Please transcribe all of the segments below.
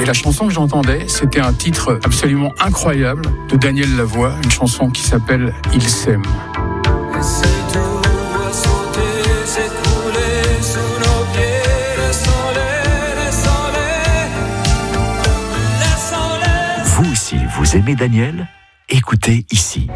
la chanson que j'entendais, c'était un titre absolument incroyable de Daniel Lavoie, une chanson qui s'appelle « Il s'aime ». Vous aussi, vous aimez Daniel ? Écoutez ici.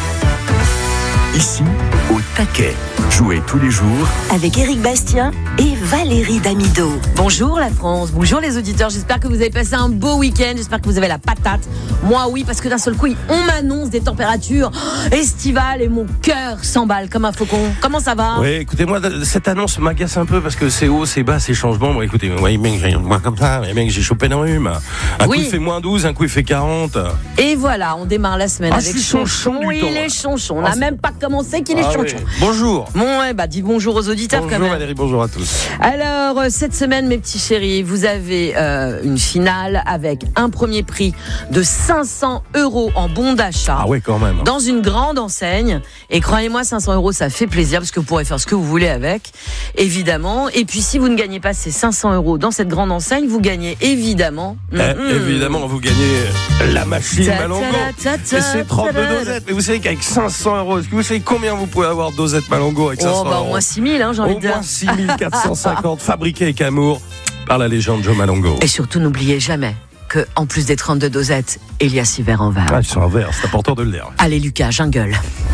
Ici, au taquet. Jouez tous les jours avec Éric Bastien et Valérie Damido. Bonjour la France, bonjour les auditeurs. J'espère que vous avez passé un beau week-end. J'espère que vous avez la patate. Moi oui, parce que d'un seul coup, on m'annonce des températures estivales et mon cœur s'emballe comme un faucon. Comment ça va ? Oui, écoutez, moi, cette annonce m'agace un peu parce que c'est haut, c'est bas, c'est changements. Bon, écoutez, moi comme ça, mec, j'ai chopé un rhume. Un coup il fait moins 12, un coup il fait 40. Et voilà, on démarre la semaine avec Chonchon. Il est Chonchon. On n'a même pas commencé qu'il est Chonchon. Oui. Bonjour. Bon, dis bonjour aux auditeurs bonjour quand même. Valérie, bonjour à tous. Alors, cette semaine, mes petits chéris, vous avez une finale avec un premier prix de 500 € en bon d'achat. Ah ouais, quand même. Dans une grande enseigne. Et croyez-moi, 500 € ça fait plaisir parce que vous pourrez faire ce que vous voulez avec, évidemment. Et puis, si vous ne gagnez pas ces 500 € dans cette grande enseigne, vous gagnez évidemment. Évidemment, vous gagnez la machine Malongo. Et c'est 32 dosettes. Mais vous savez qu'avec 500 €, est-ce que vous savez combien vous pouvez avoir dosettes Malongo avec 500 €? Au moins 6 000, j'ai envie de dire. Au moins 6 450 fabriqués avec amour par la légende Joe Malongo. Et surtout, n'oubliez jamais que, en plus des 32 dosettes, il y a 6 verres en verre. Ah, ils sont en verre, c'est important de le dire. Allez, Lucas, jungle.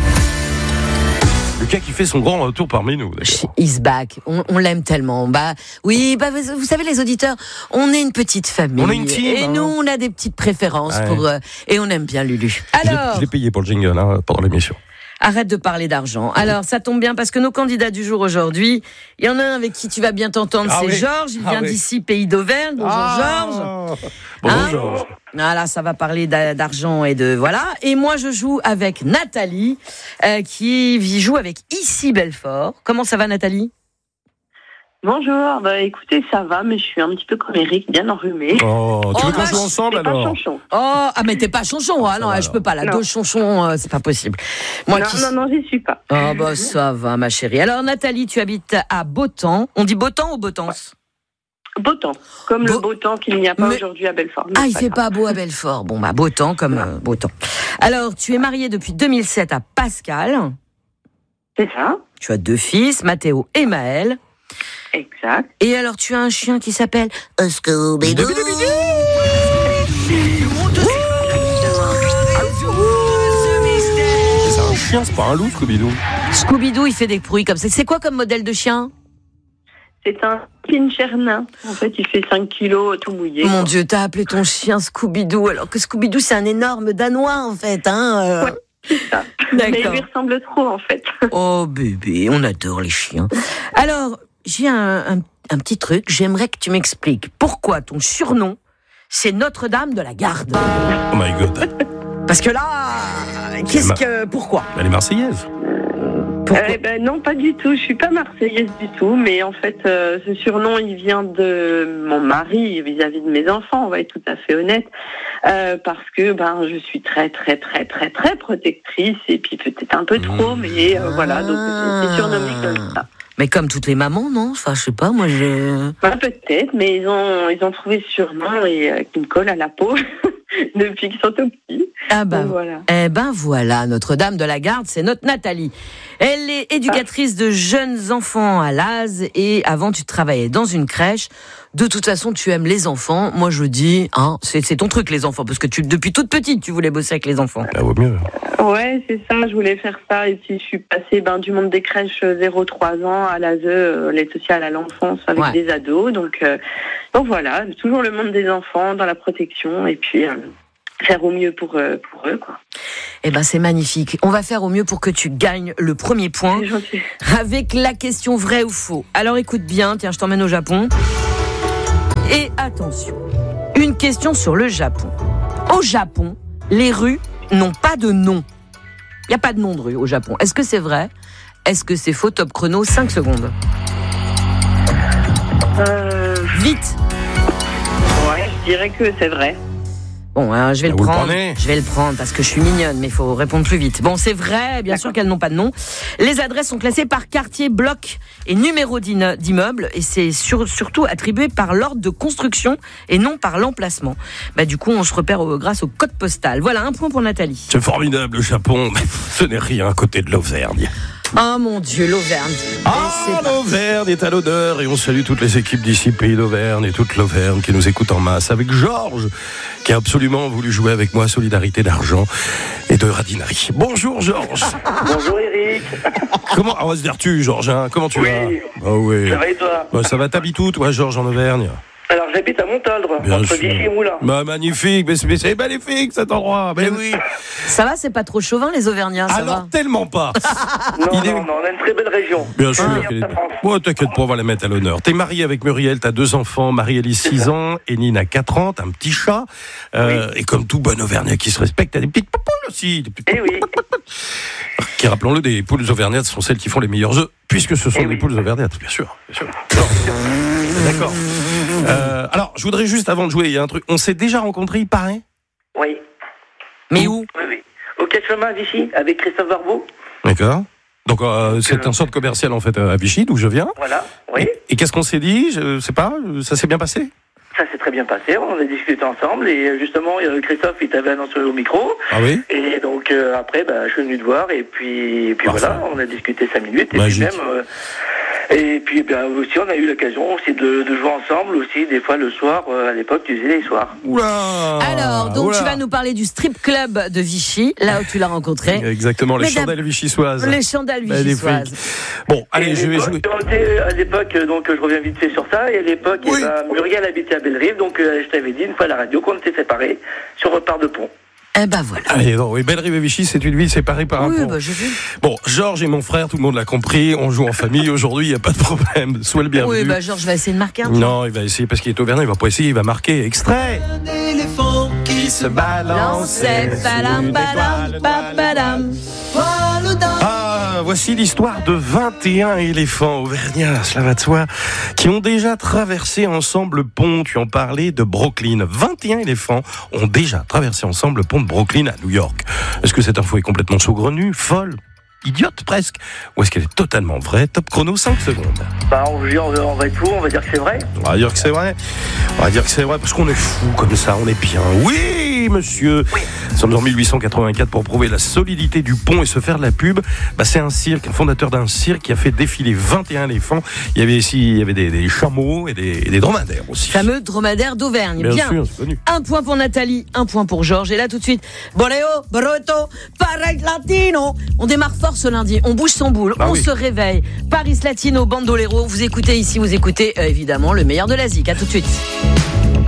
Lucas qui fait son grand retour parmi nous. He's back. On l'aime tellement. Oui, vous savez, les auditeurs, on est une petite famille. On est une team. Et nous, on a des petites préférences et on aime bien Lulu. Alors. Je l'ai payé pour le jingle, pendant l'émission. Arrête de parler d'argent. Alors, ça tombe bien parce que nos candidats du jour aujourd'hui, il y en a un avec qui tu vas bien t'entendre, c'est Georges. Il vient d'ici, pays d'Auvergne. Bonjour Georges. Bonjour Georges. Voilà, ça va parler d'argent et de voilà. Et moi, je joue avec Nathalie, qui joue avec Issy Belfort. Comment ça va, Nathalie ? Bonjour, écoutez, ça va, mais je suis un petit peu comme Eric, bien enrhumée. Oh, tu veux qu'on joue ensemble alors ? Pas Chonchon. Mais t'es pas Chonchon, hein ? Non, je peux pas. Deux Chonchons, c'est pas possible. Moi, non, j'y suis pas. Ça va, ma chérie. Alors, Nathalie, tu habites à Beautemps. On dit Beautemps ou Beautance ? Beautemps, comme le beau temps qu'il n'y a pas aujourd'hui à Belfort. Il fait pas beau à Belfort. Bon, Beautemps comme Beautemps. Alors, tu es mariée depuis 2007 à Pascal. C'est ça. Tu as 2 fils, Mathéo et Maël. Exact. Et alors, tu as un chien qui s'appelle Scooby-Doo. C'est un chien, c'est pas un loup, Scooby-Doo. Scooby-Doo, il fait des bruits comme ça. C'est quoi comme modèle de chien ? C'est un pincher nain. En fait, il fait 5 kilos tout mouillé. Mon Dieu, t'as appelé ton chien Scooby-Doo, alors que Scooby-Doo, c'est un énorme Danois, en fait. Ouais, c'est ça. D'accord. Mais il lui ressemble trop, en fait. Oh, bébé, on adore les chiens. Alors, j'ai un petit truc. J'aimerais que tu m'expliques pourquoi ton surnom, c'est Notre-Dame de la Garde. Oh my God. Parce que là, pourquoi ? Elle est marseillaise. Non, pas du tout. Je suis pas marseillaise du tout, mais en fait, ce surnom, il vient de mon mari vis-à-vis de mes enfants. On va être tout à fait honnête, parce que je suis très, très, très, très, très protectrice et puis peut-être un peu trop, mais voilà. Donc c'est surnommé comme ça. Mais comme toutes les mamans, non ? Enfin, je sais pas, moi j'ai... Peut-être, mais ils ont trouvé ce surnom et qui me colle à la peau depuis qu'ils sont tout petits. Donc, voilà. Voilà, Notre-Dame de la Garde, c'est notre Nathalie. Elle est éducatrice de jeunes enfants à Laz et avant tu travaillais dans une crèche. De toute façon, tu aimes les enfants. Moi, je dis, c'est ton truc, les enfants, parce que depuis toute petite, tu voulais bosser avec les enfants. Ça vaut mieux. Ouais, c'est ça, je voulais faire ça. Et puis, je suis passée du monde des crèches 0-3 ans à l'ASE, l'aide sociale à l'enfance, avec des ados. Donc voilà, toujours le monde des enfants, dans la protection, et puis faire au mieux pour eux, quoi. C'est magnifique. On va faire au mieux pour que tu gagnes le premier point avec la question vrai ou faux. Alors, écoute bien, tiens, je t'emmène au Japon. Et attention, une question sur le Japon. Au Japon, les rues n'ont pas de nom. Il n'y a pas de nom de rue au Japon. Est-ce que c'est vrai ? Est-ce que c'est faux ? Top chrono, 5 secondes. Vite. Ouais, je dirais que c'est vrai. Bon, je vais le prendre. Je vais le prendre parce que je suis mignonne, mais il faut répondre plus vite. Bon, c'est vrai, bien sûr qu'elles n'ont pas de nom. Les adresses sont classées par quartier, bloc et numéro d'immeuble, et c'est surtout attribué par l'ordre de construction et non par l'emplacement. Du coup, on se repère grâce au code postal. Voilà, un point pour Nathalie. C'est formidable, le Japon, mais ce n'est rien à côté de l'Auvergne. Oh mon Dieu, l'Auvergne. L'Auvergne est à l'honneur et on salue toutes les équipes d'ici, Pays d'Auvergne, et toute l'Auvergne qui nous écoute en masse, avec Georges, qui a absolument voulu jouer avec moi Solidarité d'argent et de radinari. Bonjour Georges. Bonjour Eric. Comment on va se dire tu Georges, hein, comment tu vas? Oui. Ça va et toi? Ça va, t'habites où toi Georges en Auvergne? Alors j'habite à Montaldre, entre Vichy et Moulins. Magnifique, mais c'est magnifique cet endroit. Mais oui. Ça va, c'est pas trop chauvin les Auvergnats, ça alors, va? Tellement pas. Non, on a une très belle région. Bien sûr. T'inquiète pas, on va la mettre à l'honneur. T'es marié avec Muriel, t'as 2 enfants, Marie-Élise 6 ans, Énine a 4 ans, t'as un petit chat. Et comme tout bon Auvergnat qui se respecte, t'as des petites poules aussi. Oui. Qui, rappelons-le, des poules auvergnates sont celles qui font les meilleurs œufs, puisque ce sont des poules auvergnates, bien sûr. D'accord. Alors, je voudrais juste, avant de jouer, il y a un truc. On s'est déjà rencontrés, il paraît? Oui. Mais où? Oui. Au Cache-Chemin à Vichy, avec Christophe Barbeau. D'accord. Donc, c'est un centre commercial, en fait, à Vichy, d'où je viens. Voilà, oui. Et qu'est-ce qu'on s'est dit? Je sais pas, ça s'est bien passé? Ça s'est très bien passé, on a discuté ensemble, et justement, Christophe, il t'avait annoncé au micro. Ah oui? Et donc, après, je suis venu te voir, et puis voilà, on a discuté 5 minutes, et magique. puis aussi, on a eu l'occasion aussi de jouer ensemble aussi, des fois le soir, à l'époque, tu faisais les soirs. Oula! Alors, donc tu vas nous parler du strip club de Vichy, là où tu l'as rencontré. Exactement, les chandelles vichysoises. Les chandelles vichysoises. Bon, allez, je vais jouer. À l'époque, donc je reviens vite fait sur ça, et à l'époque, Muriel habitait à Bellerive, donc je t'avais dit une fois à la radio qu'on était séparés sur Repart de Pont. Eh ben voilà. Allez, non, oui, Bellerive et Vichy, c'est une ville séparée par un pont. Oui, j'ai vu. Bon, Georges et mon frère, tout le monde l'a compris, on joue en famille aujourd'hui, il n'y a pas de problème. Sois le bienvenu. Oui, Georges va essayer de marquer un peu. Non, il va essayer parce qu'il est auvergnat, il va pas essayer, il va marquer. Extrait. Un éléphant qui se balançait. Voici l'histoire de 21 éléphants auvergnats, cela va de soi, qui ont déjà traversé ensemble le pont. Tu en parlais de Brooklyn. 21 éléphants ont déjà traversé ensemble le pont de Brooklyn à New York. Est-ce que cette info est complètement saugrenue, folle, idiote presque, ou est-ce qu'elle est totalement vraie? Top chrono, 5 secondes. On va être fou, on va dire que c'est vrai. On va dire que c'est vrai. On va dire que c'est vrai parce qu'on est fou comme ça, on est bien. Oui, monsieur. Oui. Nous sommes en 1884 pour prouver la solidité du pont et se faire de la pub. C'est un cirque, un fondateur d'un cirque qui a fait défiler 21 éléphants. Il y avait des chameaux et des dromadaires aussi. Fameux dromadaires d'Auvergne. Bien sûr, c'est connu. Un point pour Nathalie, un point pour Georges. Et là tout de suite, Boleo, Broto, Paris Latino. On démarre fort ce lundi, on bouge son boule, se réveille. Paris Latino, Bandolero, vous écoutez ici, évidemment le meilleur de la zik. À tout de suite.